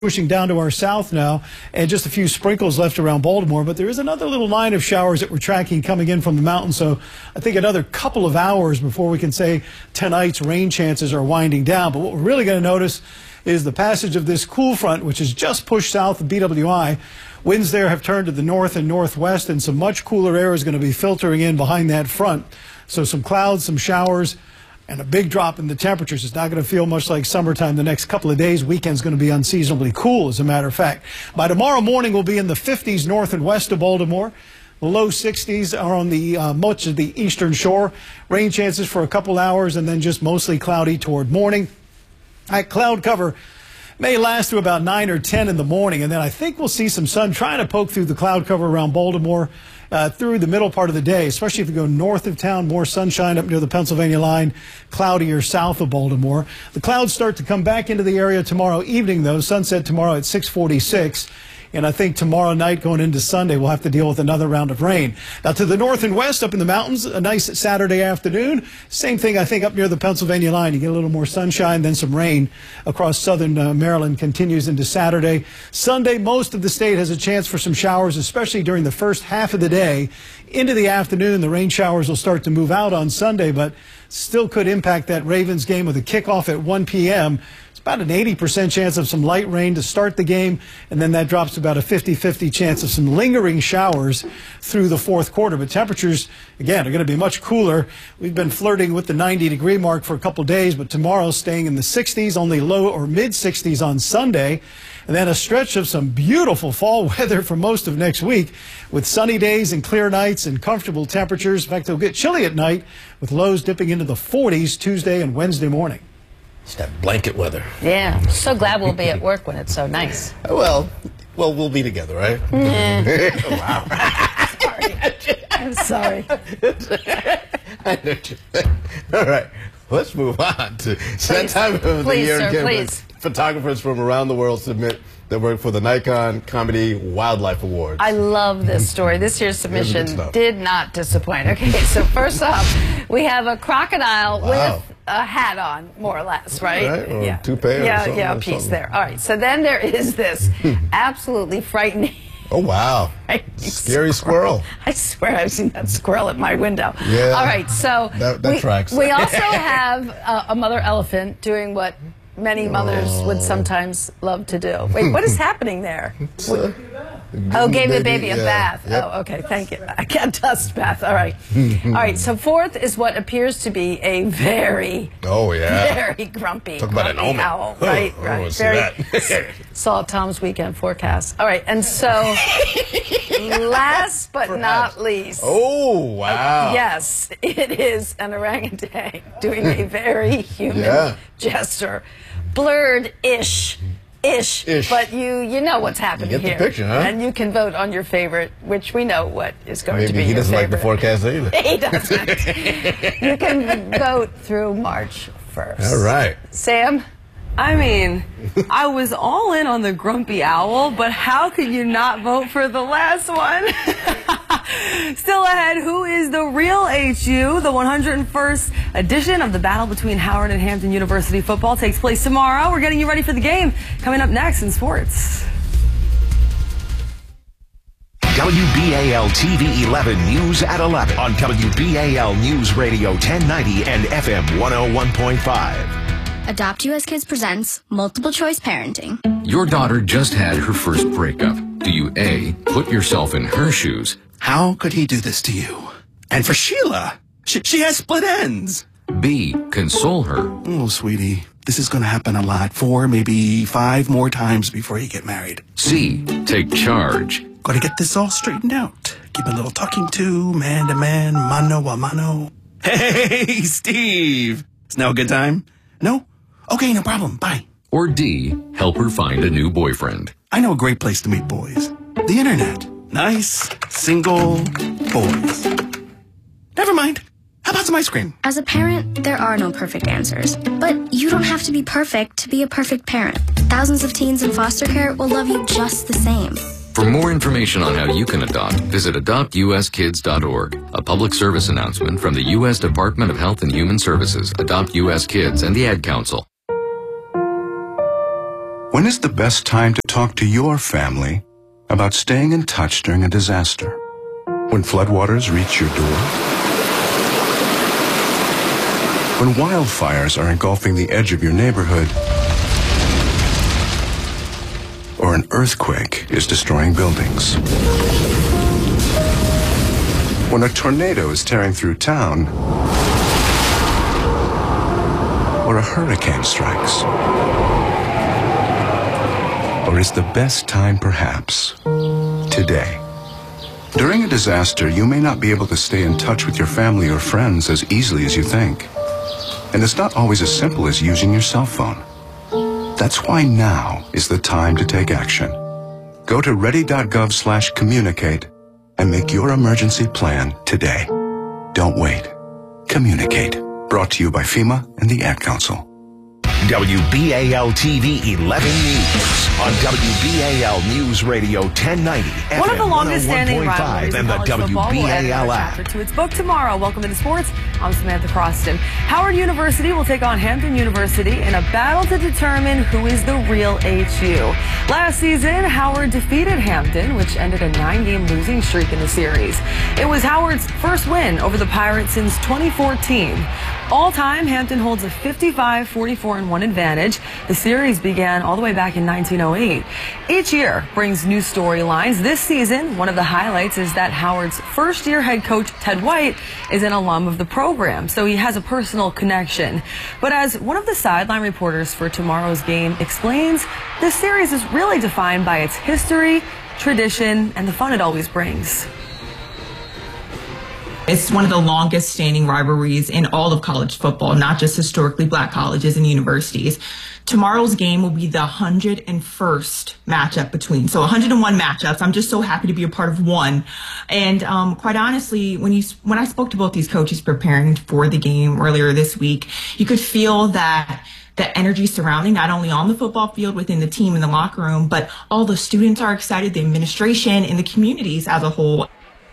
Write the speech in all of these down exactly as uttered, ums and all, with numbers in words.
pushing down to our south now, and just a few sprinkles left around Baltimore. But there is another little line of showers that we're tracking coming in from the mountains. So I think another couple of hours before we can say tonight's rain chances are winding down. But what we're really going to notice is the passage of this cool front, which has just pushed south of B W I. Winds there have turned to the north and northwest, and some much cooler air is going to be filtering in behind that front. So some clouds, some showers, and a big drop in the temperatures. It's not going to feel much like summertime the next couple of days. Weekend's going to be unseasonably cool, as a matter of fact. By tomorrow morning, we'll be in the fifties north and west of Baltimore. The low sixties are on the uh, much of the eastern shore. Rain chances for a couple hours, and then just mostly cloudy toward morning. That cloud cover may last to about nine or ten in the morning, and then I think we'll see some sun trying to poke through the cloud cover around Baltimore uh, through the middle part of the day, especially if you go north of town, more sunshine up near the Pennsylvania line, cloudier south of Baltimore. The clouds start to come back into the area tomorrow evening, though. Sunset tomorrow at six forty-six. And I think tomorrow night going into Sunday, we'll have to deal with another round of rain. Now, to the north and west, up in the mountains, a nice Saturday afternoon. Same thing, I think, up near the Pennsylvania line. You get a little more sunshine, then some rain across southern uh, Maryland continues into Saturday. Sunday, most of the state has a chance for some showers, especially during the first half of the day. Into the afternoon, the rain showers will start to move out on Sunday, but still could impact that Ravens game with a kickoff at one p m About an eighty percent chance of some light rain to start the game, and then that drops to about a fifty fifty chance of some lingering showers through the fourth quarter. But temperatures, again, are going to be much cooler. We've been flirting with the ninety degree mark for a couple days, but tomorrow staying in the sixties, only low or mid sixties on Sunday. And then a stretch of some beautiful fall weather for most of next week with sunny days and clear nights and comfortable temperatures. In fact, it'll get chilly at night with lows dipping into the forties Tuesday and Wednesday morning. It's that blanket weather. Yeah, so glad we'll be at work when it's so nice. Well, well, we'll be together, right? Mm. Wow. Sorry. I'm sorry. I know what you think. All right, let's move on to that time of the Please, year. sir, again, please. Photographers from around the world submit their work for the Nikon Comedy Wildlife Awards. I love this story. This year's submission did not disappoint. Okay, so first off, we have a crocodile Wow. with a hat on, more or less, right? Right, or yeah, toupee or yeah, something, yeah, or a piece something. there. All right, so then there is this absolutely frightening. Oh, wow. Scary squirrel. I swear I've seen that squirrel at my window. Yeah. All right, so That- that we, tracks. we also have uh, a mother elephant doing what many mothers Oh. would sometimes love to do. Wait, what is happening there? Uh, Oh, gave the baby a yeah. bath. Yep. Oh, okay, thank you. I can't dust bath. All right. All right, so fourth is what appears to be a very, Oh, yeah. very grumpy, Talk about an grumpy omen. owl. Oh, Right, I right. wanna see Very, that. saw Tom's weekend forecast. All right, and so last but not least. Oh, wow. Yes, it is an orangutan doing a very human Yeah. gesture. Blurred-ish. Ish, Ish. but you you know what's happening get the here. picture, huh? And you can vote on your favorite, which we know what is going to Maybe be he your doesn't like the favorite. forecast either. He doesn't. You can vote through March first. All right. Sam? I mean, I was all in on the grumpy owl, but how could you not vote for the last one? Still ahead, who is the real H U? The one hundred first edition of the battle between Howard and Hampton University football takes place tomorrow. We're getting you ready for the game. Coming up next in sports. W B A L T V eleven News at eleven on W B A L News Radio ten ninety and F M one oh one point five. Adopt U S Kids presents Multiple Choice Parenting. Your daughter just had her first breakup. Do you A, put yourself in her shoes? How could he do this to you? And for Sheila, she, she has split ends. B, console her? Oh, sweetie, this is going to happen a lot. Four, maybe five more times before you get married. C, take charge? Got to get this all straightened out. Give a little talking to, man to man, mano a mano. Hey, Steve. Is now a good time? No? Okay, no problem. Bye. Or D, help her find a new boyfriend? I know a great place to meet boys. The internet. Nice, single boys. Never mind. How about some ice cream? As a parent, there are no perfect answers. But you don't have to be perfect to be a perfect parent. Thousands of teens in foster care will love you just the same. For more information on how you can adopt, visit adopt U S kids dot org. A public service announcement from the U S Department of Health and Human Services, Adopt U S Kids, and the Ad Council. When is the best time to talk to your family about staying in touch during a disaster? When floodwaters reach your door? When wildfires are engulfing the edge of your neighborhood? Or an earthquake is destroying buildings? When a tornado is tearing through town? Or a hurricane strikes? Or is the best time perhaps today? During a disaster, you may not be able to stay in touch with your family or friends as easily as you think. And it's not always as simple as using your cell phone. That's why now is the time to take action. Go to ready.gov slash communicate and make your emergency plan today. Don't wait. Communicate. Brought to you by FEMA and the Ad Council. W B A L T V eleven News on W B A L News Radio ten ninety. One of the longest-standing rivalries in and the college W football B will add A L another app. chapter to its book tomorrow. Welcome into sports. I'm Samantha Croston. Howard University will take on Hampton University in a battle to determine who is the real H U. Last season, Howard defeated Hampton, which ended a nine-game losing streak in the series. It was Howard's first win over the Pirates since twenty fourteen. All-time, Hampton holds a fifty-five forty-four and one advantage. The series began all the way back in nineteen oh eight. Each year brings new storylines. This season, one of the highlights is that Howard's first-year head coach, Ted White, is an alum of the program, so he has a personal connection. But as one of the sideline reporters for tomorrow's game explains, this series is really defined by its history, tradition, and the fun it always brings. It's one of the longest standing rivalries in all of college football, not just historically black colleges and universities. Tomorrow's game will be the one hundred first matchup between. So one hundred one matchups. I'm just so happy to be a part of one. And um, quite honestly, when you when I spoke to both these coaches preparing for the game earlier this week, you could feel that the energy surrounding, not only on the football field, within the team in the locker room, but all the students are excited, the administration, and the communities as a whole.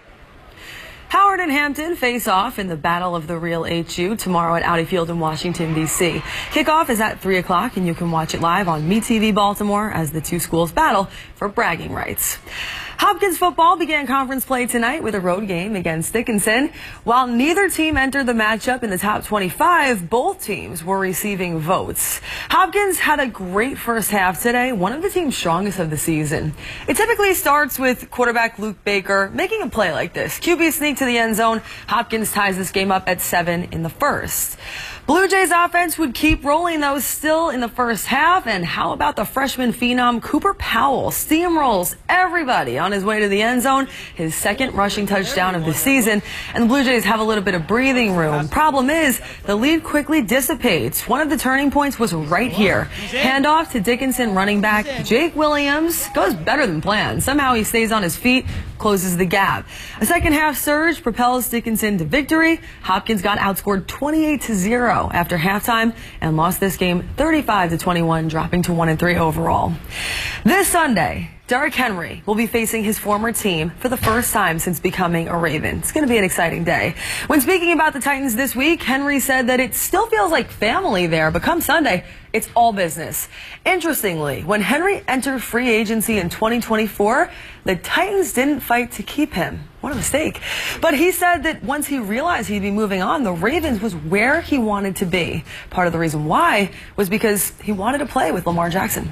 Howard and Hampton face off in the Battle of the Real H U tomorrow at Audi Field in Washington, D C Kickoff is at three o'clock, and you can watch it live on MeTV Baltimore as the two schools battle for bragging rights. Hopkins football began conference play tonight with a road game against Dickinson. While neither team entered the matchup in the top twenty-five, both teams were receiving votes. Hopkins had a great first half today, one of the team's strongest of the season. It typically starts with quarterback Luke Baker making a play like this. Q B sneak to the end zone. Hopkins ties this game up at seven in the first. Blue Jays offense would keep rolling, though, still in the first half. And how about the freshman phenom Cooper Powell steamrolls everybody on his way to the end zone, his second rushing touchdown of the season. And the Blue Jays have a little bit of breathing room. Problem is, the lead quickly dissipates. One of the turning points was right here. Handoff to Dickinson running back Jake Williams goes better than planned. Somehow he stays on his feet, closes the gap. A second half surge propels Dickinson to victory. Hopkins got outscored twenty-eight to zero after halftime and lost this game thirty-five to twenty-one, dropping to one and three overall. This Sunday, Derrick Henry will be facing his former team for the first time since becoming a Raven. It's going to be an exciting day. When speaking about the Titans this week, Henry said that it still feels like family there, but come Sunday, it's all business. Interestingly, when Henry entered free agency in twenty twenty-four, the Titans didn't fight to keep him. What a mistake. But he said that once he realized he'd be moving on, the Ravens was where he wanted to be. Part of the reason why was because he wanted to play with Lamar Jackson.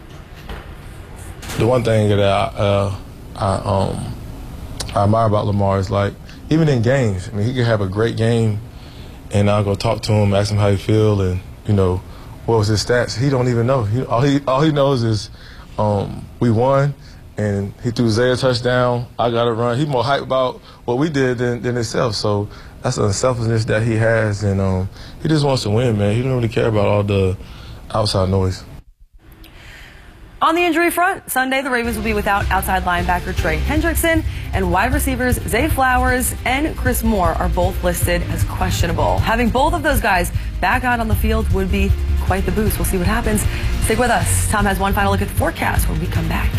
The one thing that I, uh, I, um, I admire about Lamar is, like, even in games, I mean, he could have a great game, and I'll go talk to him, ask him how he feel, and, you know, what was his stats. He don't even know. He, all, he, all he knows is um, we won, and he threw Zay a touchdown. I got to run. He's more hyped about what we did than, than himself. So that's the selfishness that he has, and um, he just wants to win, man. He don't really care about all the outside noise. On the injury front, Sunday the Ravens will be without outside linebacker Trey Hendrickson, and wide receivers Zay Flowers and Chris Moore are both listed as questionable. Having both of those guys back out on the field would be quite the boost. We'll see what happens. Stick with us. Tom has one final look at the forecast when we come back.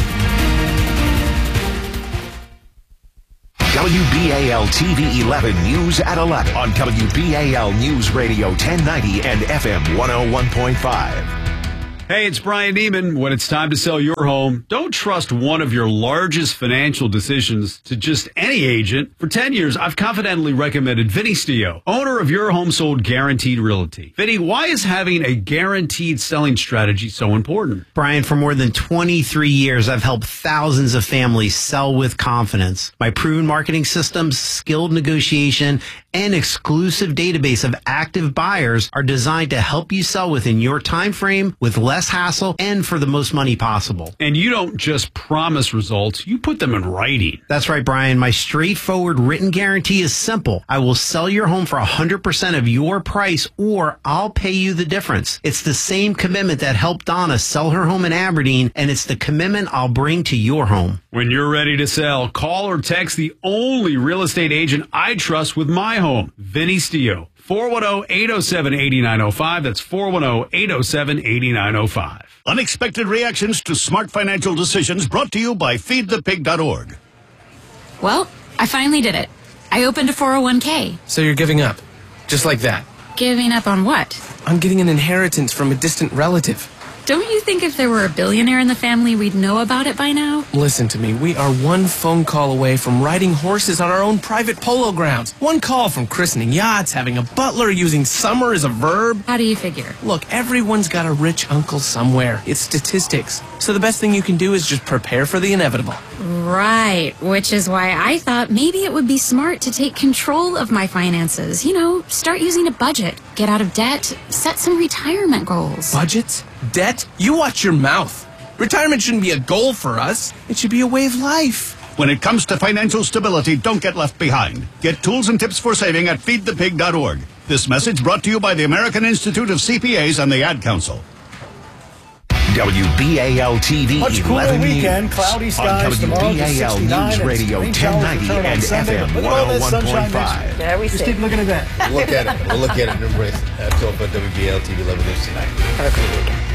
W B A L T V eleven News at eleven on W B A L News Radio ten ninety and F M one oh one point five. Hey, it's Brian Neiman. When it's time to sell your home, don't trust one of your largest financial decisions to just any agent. For ten years, I've confidently recommended Vinny Stio, owner of Your Home Sold Guaranteed Realty. Vinny, why is having a guaranteed selling strategy so important? Brian, for more than twenty-three years, I've helped thousands of families sell with confidence. My proven marketing systems, skilled negotiation, and exclusive database of active buyers are designed to help you sell within your time frame with less hassle and for the most money possible. And you don't just promise results, you put them in writing. That's right, Brian. My straightforward written guarantee is simple. I will sell your home for one hundred percent of your price, or I'll pay you the difference. It's the same commitment that helped Donna sell her home in Aberdeen, and it's the commitment I'll bring to your home. When you're ready to sell, call or text the only real estate agent I trust with my home, Vinny Stio. four one zero, eight zero seven, eight nine zero five. That's four one zero, eight zero seven, eight nine zero five. Unexpected reactions to smart financial decisions brought to you by feed the pig dot org. Well, I finally did it. I opened a four oh one k. So you're giving up? Just like that? Giving up on what? I'm getting an inheritance from a distant relative. Don't you think if there were a billionaire in the family, we'd know about it by now? Listen to me. We are one phone call away from riding horses on our own private polo grounds. One call from christening yachts, having a butler, using summer as a verb. How do you figure? Look, everyone's got a rich uncle somewhere. It's statistics. So the best thing you can do is just prepare for the inevitable. Right, which is why I thought maybe it would be smart to take control of my finances. You know, start using a budget, get out of debt, set some retirement goals. Budgets? Debt? You watch your mouth. Retirement shouldn't be a goal for us. It should be a way of life. When it comes to financial stability, don't get left behind. Get tools and tips for saving at feed the pig dot org. This message brought to you by the American Institute of C P As and the Ad Council. W B A L T V Much cooler eleven weekend, News cloudy on skies tomorrow, W B A L News Radio ten ninety and F M one oh one point five. Yeah, we Just see. keep looking at that. We'll look at it. We'll look at it and embrace it. That's all for W B A L T V eleven News tonight. Have a great weekend.